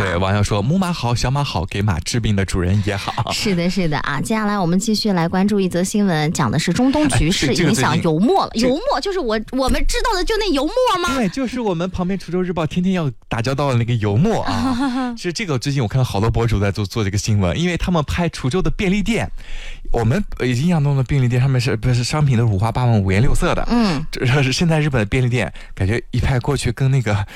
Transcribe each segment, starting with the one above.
对，网友说母马好，小马好，给马治病的主人也好。 是的，是的啊。接下来我们继续来关注一则新闻，讲的是中东局势影响油墨了。油墨就是我们知道的就那油墨吗？ 对，就是我们旁边滁州日报天天要打交道的那个油墨啊。其实这个最近我看到好多博主在做这个新闻，因为他们拍滁州的便利店。我们印象中的便利店上面是不是商品都是五花八门、五颜六色的？这是现在日本的便利店，感觉一拍过去跟那个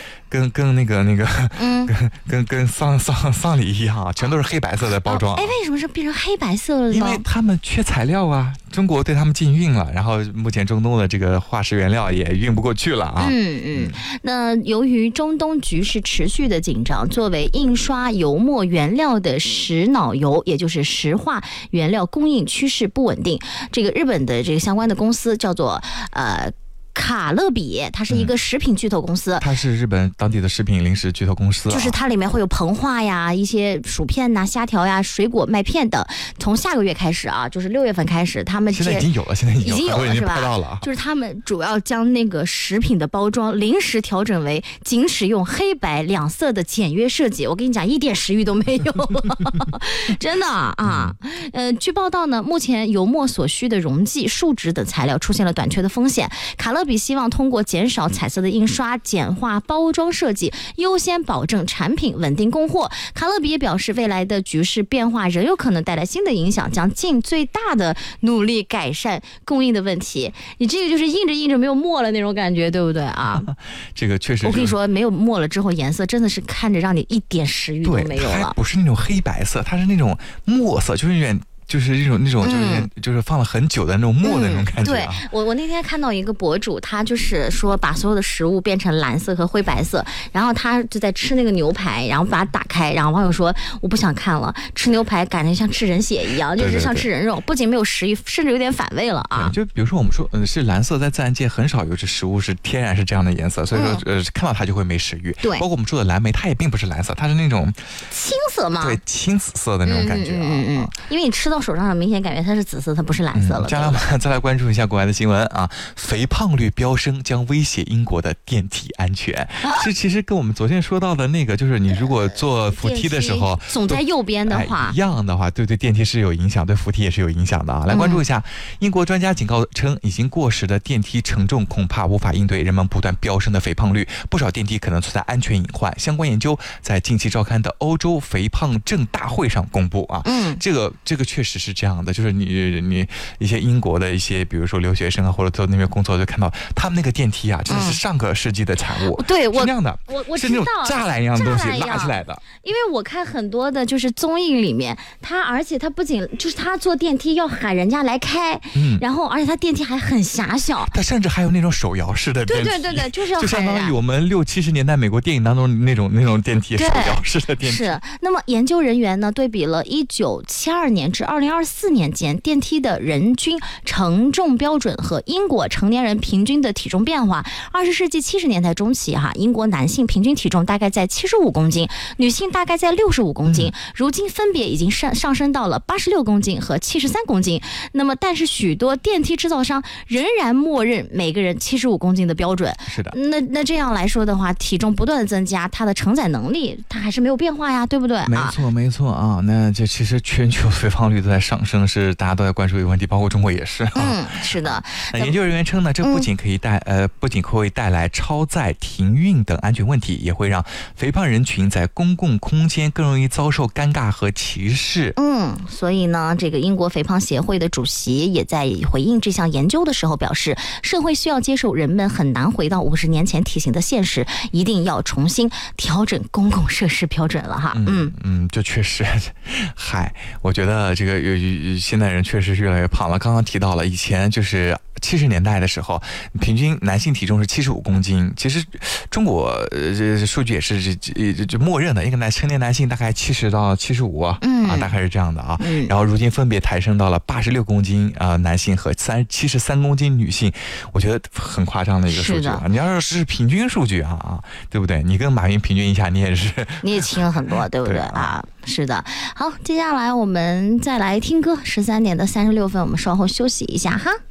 跟丧礼一样啊，全都是黑白色的包装。 哎，为什么是变成黑白色了呢？ 因为他们缺材料啊，中国对他们禁运了，然后目前中东的这个化石原料也运不过去了啊。 那由于中东局势持续的紧张，作为印刷油墨原料的石脑油，也就是石化原料供应趋势不稳定。这个日本的这个相关的公司叫做卡乐比，它是一个食品巨头公司， 它是日本当地的食品零食巨头公司， 就是它里面会有膨化呀、一些薯片呐、虾条呀、水果麦片等。从下个月开始啊，就是6月份开始，他们现在已经有了，已经有了是吧？ 就是他们主要将那个食品的包装临时调整为仅使用黑白两色的简约设计。我跟你讲，一点食欲都没有，真的啊。据报道呢，目前油墨所需的溶剂、树脂等材料出现了短缺的风险。卡乐比希望通过减少彩色的印刷、简化包装设计，优先保证产品稳定供货。卡乐比也表示，未来的局势变化仍有可能带来新的影响，将尽最大的努力改善供应的问题。你这个就是印着印着没有墨了那种感觉，对不对啊？ 这个确实， 我跟你说，没有墨了之后，颜色真的是看着让你一点食欲都没有了。 它不是那种黑白色，它是那种墨色，就是有点。就是那种就是放了很久的那种墨的那种感觉、啊对，我那天看到一个博主，他就是说把所有的食物变成蓝色和灰白色，然后他就在吃那个牛排，然后把它打开，然后网友说我不想看了，吃牛排感觉像吃人血一样，就是像吃人肉，不仅没有食欲，甚至有点反胃了啊。 就比如说我们说是蓝色，在自然界很少有这食物是天然是这样的颜色，所以说看到它就会没食欲。 对， 包括我们说的蓝莓，它也并不是蓝色，它是那种青色嘛， 对，青紫色的那种感觉啊。 因为你吃到手上明显感觉它是紫色，它不是蓝色了。 接下来我们再来关注一下国外的新闻啊，肥胖率飙升将威胁英国的电梯安全。这其实跟我们昨天说到的那个，就是你如果坐扶梯的时候总在右边的话， 一样的话，对电梯是有影响，对扶梯也是有影响的啊。来关注一下，英国专家警告称，已经过时的电梯承重恐怕无法应对人们不断飙升的肥胖率，不少电梯可能存在安全隐患。相关研究在近期召开的欧洲肥胖症大会上公布啊。这个确实是这样的，就是你一些英国的一些，比如说留学生啊，或者在那边工作，就看到他们那个电梯啊，真的是上个世纪的产物。对，是那样的， 我是那种栅栏一样的东西拉起来的。 因为我看很多的就是综艺里面，而且他不仅就是他坐电梯要喊人家来开，然后而且他电梯还很狭小， 他甚至还有那种手摇式的电梯。 对，就是要喊人家， 就相当于我们60、70年代美国电影当中那种电梯，手摇式的电梯。 是。那么研究人员呢，对比了1972年至2024年间电梯的人均承重标准和英国成年人平均的体重变化。20世纪70年代中期英国男性平均体重大概在75公斤，女性大概在65公斤，如今分别已经上升到了86公斤和73公斤。那么但是许多电梯制造商仍然默认每个人75公斤的标准。 是的。 那这样来说的话，体重不断的增加，它的承载能力它还是没有变化呀，对不对？ 没错啊。那这其实全球肥胖率都在上升，是大家都在关注一个问题，包括中国也是。 是的。 那研究人员称呢，这不仅会带来超载、停运等安全问题，也会让肥胖人群在公共空间更容易遭受尴尬和歧视。 所以呢，这个英国肥胖协会的主席也在回应这项研究的时候表示，社会需要接受人们很难回到50年前体型的现实，一定要重新调整公共设施标准了哈。 这确实，我觉得这个现代人确实是越来越胖了。刚刚提到了以前就是70年代的时候，平均男性体重是75公斤。其实中国这数据也是就默认的，一个成年男性大概70到75大概是这样的啊。然后如今分别抬升到了86公斤男性和73公斤女性，我觉得很夸张的一个数据啊。你要是平均数据对不对？你跟马云平均一下，你也轻了很多，对不对啊？是的。好，接下来我们再来听歌，13点36分，我们稍后休息一下哈。